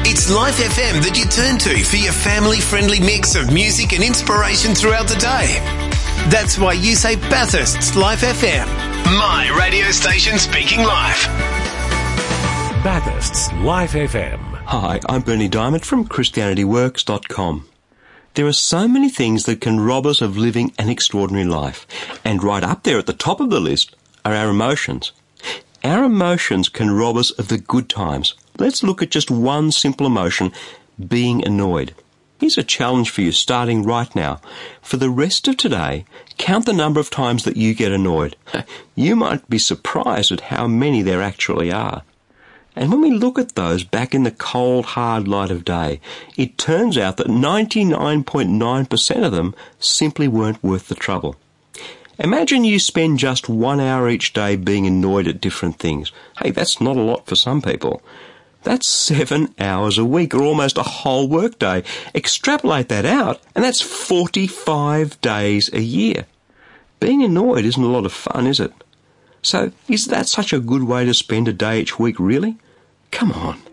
It's Life FM that you turn to for your family-friendly mix of music and inspiration throughout the day. That's why you say Bathurst's Life FM. My radio station speaking life. Bathurst's Life FM. Hi, I'm Bernie Diamond from ChristianityWorks.com. There are so many things that can rob us of living an extraordinary life, and right up there at the top of the list are our emotions. Our emotions can rob us of the good times. Let's look at just one simple emotion, being annoyed. Here's a challenge for you starting right now. For the rest of today, count the number of times that you get annoyed. You might be surprised at how many there actually are. And when we look at those back in the cold, hard light of day, it turns out that 99.9% of them simply weren't worth the trouble. Imagine you spend just 1 hour each day being annoyed at different things. Hey, that's not a lot for some people. That's 7 hours a week, or almost a whole workday. Extrapolate that out, and that's 45 days a year. Being annoyed isn't a lot of fun, is it? So, is that such a good way to spend a day each week, really? Come on.